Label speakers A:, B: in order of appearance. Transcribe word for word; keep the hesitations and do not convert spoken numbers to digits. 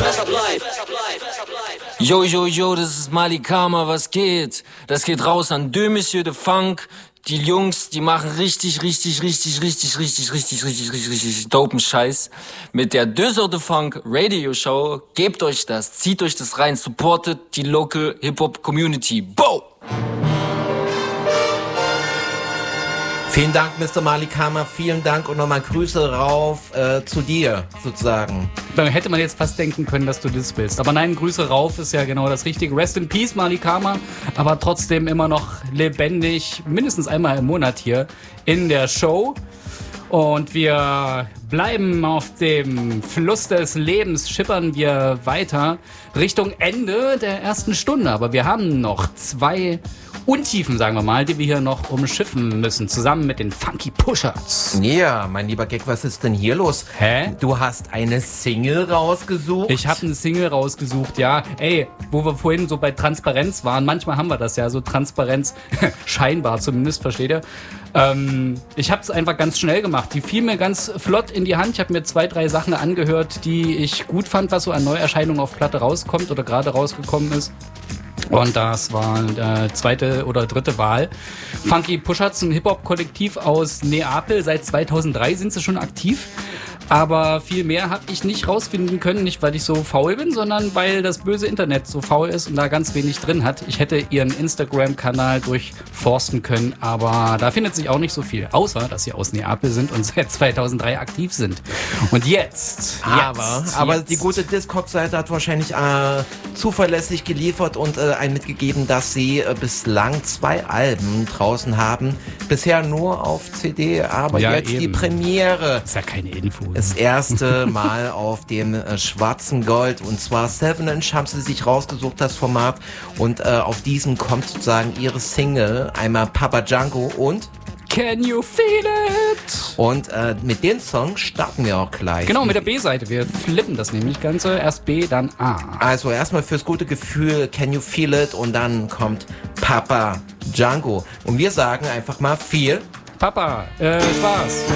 A: Yo, yo, yo, das ist Malikama, was geht? Das geht raus an Deux Monsieur de Funk. Die Jungs, die machen richtig, richtig, richtig, richtig, richtig, richtig, richtig, richtig, richtig dopen Scheiß. Mit der Deux Heures de Funk Radio Show. Gebt euch das, zieht euch das rein, supportet die local Hip-Hop Community. Bo!
B: Vielen Dank, Mister Malikama, vielen Dank und nochmal Grüße rauf äh, zu dir, sozusagen.
C: Dann hätte man jetzt fast denken können, dass du das bist. Aber nein, Grüße rauf ist ja genau das Richtige. Rest in Peace, Malikama, aber trotzdem immer noch lebendig, mindestens einmal im Monat hier in der Show. Und wir bleiben auf dem Fluss des Lebens, schippern wir weiter Richtung Ende der ersten Stunde. Aber wir haben noch zwei Untiefen, sagen wir mal, die wir hier noch umschiffen müssen, zusammen mit den Funky Pushers.
B: Ja, mein lieber Gag, was ist denn hier los?
C: Hä?
B: Du hast eine Single rausgesucht?
C: Ich habe eine Single rausgesucht, ja. Ey, wo wir vorhin so bei Transparenz waren, manchmal haben wir das ja, so Transparenz, scheinbar zumindest, versteht ihr? Ähm, ich habe es einfach ganz schnell gemacht. Die fiel mir ganz flott in die Hand. Ich habe mir zwei, drei Sachen angehört, die ich gut fand, was so an Neuerscheinungen auf Platte rauskommt oder gerade rausgekommen ist. Und das war die zweite oder dritte Wahl. Funky Pushers, ein Hip-Hop-Kollektiv aus Neapel. Seit zweitausenddrei sind sie schon aktiv. Aber viel mehr habe ich nicht rausfinden können, nicht weil ich so faul bin, sondern weil das böse Internet so faul ist und da ganz wenig drin hat. Ich hätte ihren Instagram-Kanal durchforsten können, aber da findet sich auch nicht so viel. Außer, dass sie aus Neapel sind und seit zweitausenddrei aktiv sind. Und jetzt,
B: aber,
C: jetzt,
B: aber
C: jetzt.
B: die gute Discord-Seite hat wahrscheinlich äh, zuverlässig geliefert und äh, einen mitgegeben, dass sie äh, bislang zwei Alben draußen haben. Bisher nur auf C D, aber
C: Ja,
B: jetzt
C: eben.
B: die Premiere.
C: Das ist ja keine Info.
B: Das erste Mal auf dem äh, schwarzen Gold, und zwar Seven Inch haben sie sich rausgesucht, das Format, und äh, auf diesem kommt sozusagen ihre Single, einmal Papa Django und
C: Can you feel it?
B: und äh, mit dem Song starten wir auch gleich.
C: Genau, mit der B-Seite. Wir flippen das nämlich Ganze. Erst B, dann A.
B: Also erstmal fürs gute Gefühl Can You Feel It und dann kommt Papa Django. Und wir sagen einfach mal viel
C: Papa, äh, Spaß.